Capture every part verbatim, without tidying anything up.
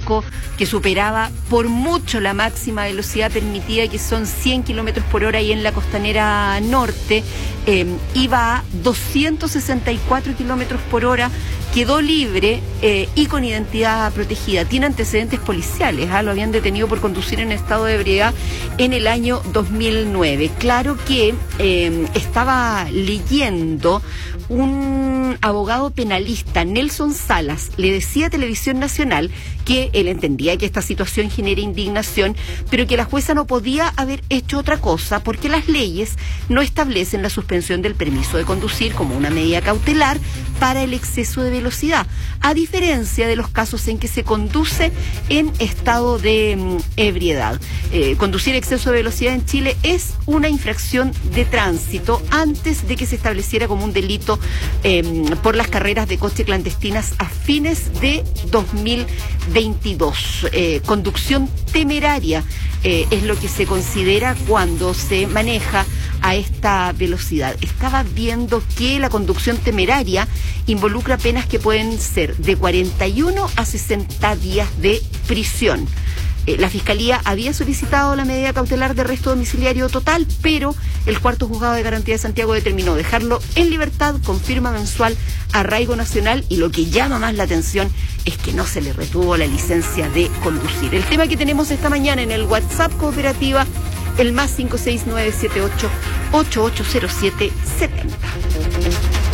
pico que superaba por mucho la máxima velocidad permitida, que son cien kilómetros por hora, y en la costanera norte eh, iba a doscientos sesenta y cuatro kilómetros por hora, quedó libre eh, y con identidad protegida. Tiene antecedentes policiales, ¿ah? Lo habían detenido por conducir en estado de ebriedad en el año dos mil nueve. Claro que eh, estaba leyendo un abogado penalista, Nelson Salas, le decía a Televisión Nacional que él entendía que esta situación genera indignación, pero que la jueza no podía haber hecho otra cosa porque las leyes no establecen la suspensión del permiso de conducir como una medida cautelar para el exceso de velocidad, a diferencia de los casos en que se conduce en estado de mm, ebriedad. Eh, conducir exceso de velocidad en Chile es una infracción de tránsito antes de que se estableciera como un delito eh, por las carreras de coche clandestinas a fines de dos mil veintidós. Eh, conducción temeraria eh, es lo que se considera cuando se maneja a esta velocidad. Estaba viendo que la conducción temeraria involucra penas que pueden ser de cuarenta y uno a sesenta días de prisión. Eh, la Fiscalía había solicitado la medida cautelar de arresto domiciliario total, pero el cuarto juzgado de garantía de Santiago determinó dejarlo en libertad con firma mensual, arraigo nacional, y lo que llama más la atención es que no se le retuvo la licencia de conducir. El tema que tenemos esta mañana en el WhatsApp Cooperativa, el más cinco seis nueve siete ocho ocho ocho cero siete siete cero.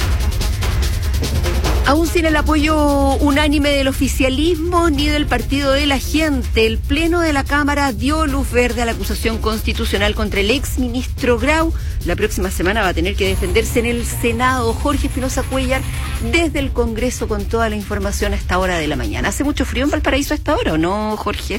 Aún sin el apoyo unánime del oficialismo ni del Partido de la Gente, el Pleno de la Cámara dio luz verde a la acusación constitucional contra el exministro Grau. La próxima semana va a tener que defenderse en el Senado. Jorge Espinosa Cuéllar, desde el Congreso, con toda la información a esta hora de la mañana. ¿Hace mucho frío en Valparaíso a esta hora o no, Jorge?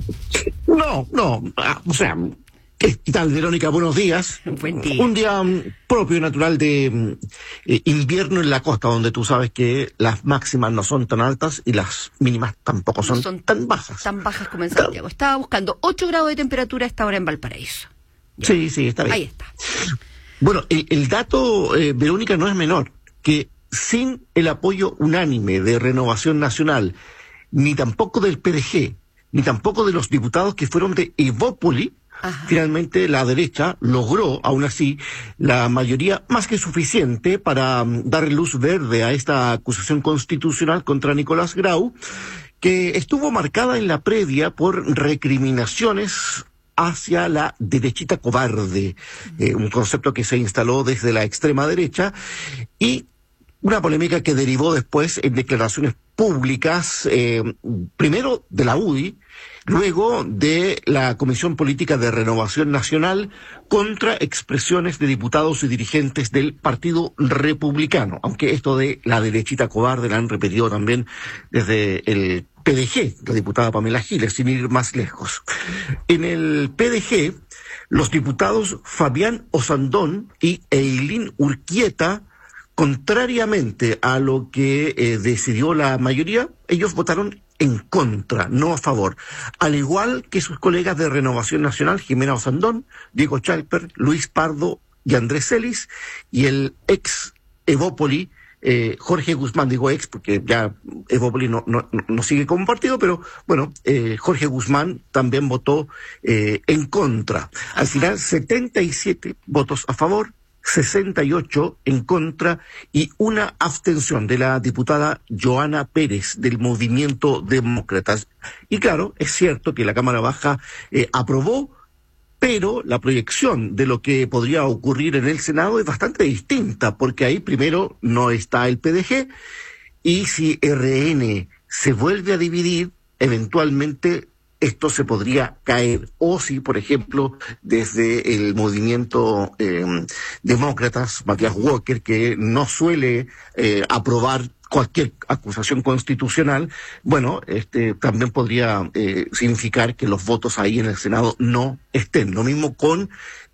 No, no, o sea... ¿Qué tal, Verónica? Buenos días. Buen día. Un día um, propio y natural de um, eh, invierno en la costa, donde tú sabes que las máximas no son tan altas y las mínimas tampoco son, no son tan bajas. Tan bajas como en Santiago. Estaba buscando ocho grados de temperatura a esta hora en Valparaíso. Ya. Sí, sí, está bien. Ahí está. Bueno, el, el dato, eh, Verónica, no es menor, que sin el apoyo unánime de Renovación Nacional, ni tampoco del P D G, ni tampoco de los diputados que fueron de Evópoli, ajá, finalmente la derecha logró, aún así, la mayoría más que suficiente para um, dar luz verde a esta acusación constitucional contra Nicolás Grau, que estuvo marcada en la previa por recriminaciones hacia la derechita cobarde, eh, un concepto que se instaló desde la extrema derecha, y una polémica que derivó después en declaraciones públicas, eh, primero de la U D I, luego de la Comisión Política de Renovación Nacional, contra expresiones de diputados y dirigentes del Partido Republicano, aunque esto de la derechita cobarde la han repetido también desde el P D G, la diputada Pamela Giles, sin ir más lejos. En el P D G, los diputados Fabián Osandón y Eileen Urquieta, contrariamente a lo que eh, decidió la mayoría, ellos votaron en contra, no a favor. Al igual que sus colegas de Renovación Nacional, Jimena Osandón, Diego Chalper, Luis Pardo y Andrés Celis, y el ex Evópoli, eh, Jorge Guzmán, digo ex porque ya Evópoli no, no, no sigue como partido, pero bueno, eh, Jorge Guzmán también votó eh, en contra. Al final, setenta y siete votos a favor, sesenta y ocho en contra y una abstención de la diputada Joana Pérez del Movimiento Demócratas. Y claro, es cierto que la Cámara Baja eh, aprobó, pero la proyección de lo que podría ocurrir en el Senado es bastante distinta, porque ahí primero no está el P D G, y si R N se vuelve a dividir, eventualmente esto se podría caer, o si, por ejemplo, desde el movimiento eh, demócratas, Matías Walker, que no suele eh, aprobar cualquier acusación constitucional, bueno, este también podría eh, significar que los votos ahí en el Senado no estén. Lo mismo con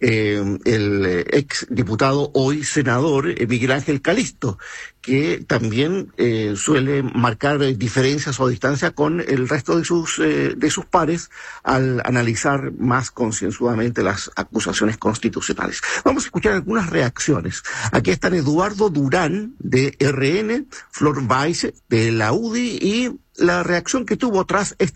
eh, el ex diputado, hoy senador, eh, Miguel Ángel Calisto, que también eh, suele marcar eh, diferencias o distancia con el resto de sus eh, de sus pares al analizar más concienzudamente las acusaciones constitucionales. Vamos a escuchar algunas reacciones. Aquí están Eduardo Durán, de R N, Flor Weiss, de la U D I, y la reacción que tuvo tras esta